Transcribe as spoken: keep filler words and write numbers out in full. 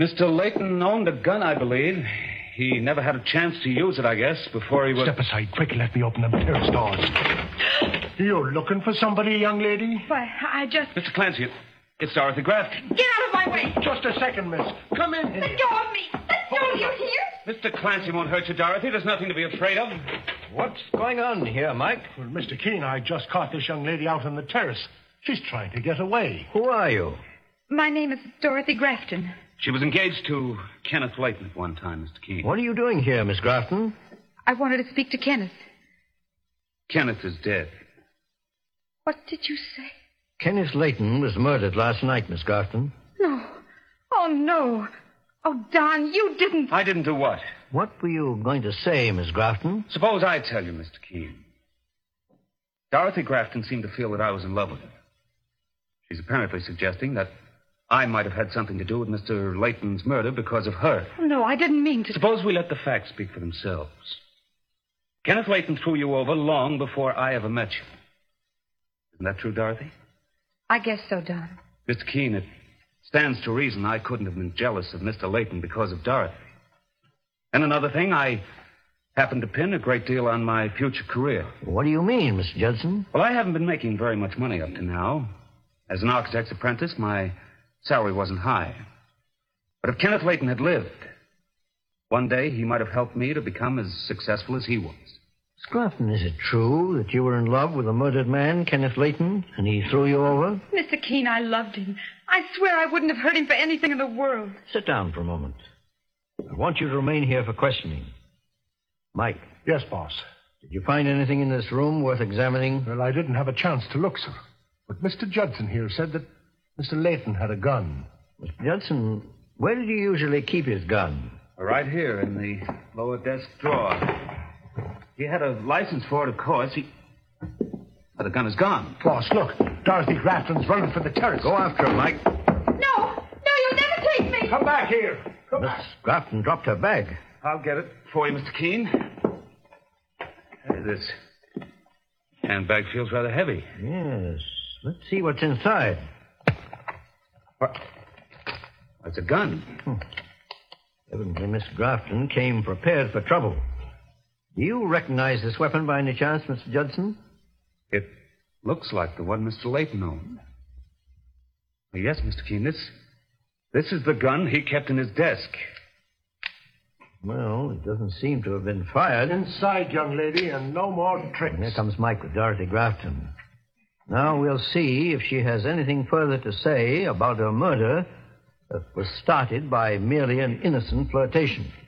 Mister Layton owned a gun, I believe. He never had a chance to use it, I guess, before he was... Step aside, quick, let me open them terrace doors. You're looking for somebody, young lady? Why, I just... Mister Clancy, it's Dorothy Grafton. Get out of my way! Just a second, miss. Come in here. Let go of me! Let go of you here! Mister Clancy won't hurt you, Dorothy. There's nothing to be afraid of. What's going on here, Mike? Well, Mister Keene, I just caught this young lady out on the terrace. She's trying to get away. Who are you? My name is Dorothy Grafton. She was engaged to Kenneth Layton at one time, Mister Keene. What are you doing here, Miss Grafton? I wanted to speak to Kenneth. Kenneth is dead. What did you say? Kenneth Layton was murdered last night, Miss Grafton. No. Oh, no. Oh, Don, you didn't... I didn't do what? What were you going to say, Miss Grafton? Suppose I tell you, Mister Keene. Dorothy Grafton seemed to feel that I was in love with her. She's apparently suggesting that I might have had something to do with Mister Layton's murder because of her. No, I didn't mean to... Suppose we let the facts speak for themselves. Kenneth Layton threw you over long before I ever met you. Isn't that true, Dorothy? I guess so, Don. Mister Keene, it stands to reason I couldn't have been jealous of Mister Layton because of Dorothy. And another thing, I happen to pin a great deal on my future career. What do you mean, Mister Judson? Well, I haven't been making very much money up to now. As an architect's apprentice, my salary wasn't high. But if Kenneth Layton had lived, one day he might have helped me to become as successful as he was. Miss Grafton, is it true that you were in love with a murdered man, Kenneth Layton, and he threw you over? Mister Keene, I loved him. I swear I wouldn't have hurt him for anything in the world. Sit down for a moment. I want you to remain here for questioning. Mike. Yes, boss. Did you find anything in this room worth examining? Well, I didn't have a chance to look, sir. But Mister Judson here said that Mister Layton had a gun. Mister Judson, where did you usually keep his gun? Right here in the lower desk drawer. He had a license for it, of course. He... But the gun is gone. Boss, look. Dorothy Grafton's running for the terrace. Go after her, Mike. No! No, you'll never take me! Come back here. Come Miss back. Grafton dropped her bag. I'll get it for you, Mister Keene. Hey, this handbag feels rather heavy. Yes. Let's see what's inside. What? It's a gun. Hmm. Evidently, Miss Grafton came prepared for trouble. Do you recognize this weapon by any chance, Mister Judson? It looks like the one Mister Layton owned. Well, yes, Mister Keene, this, this is the gun he kept in his desk. Well, it doesn't seem to have been fired. Inside, young lady, and no more tricks. Here comes Mike with Dorothy Grafton. Now we'll see if she has anything further to say about a murder that was started by merely an innocent flirtation.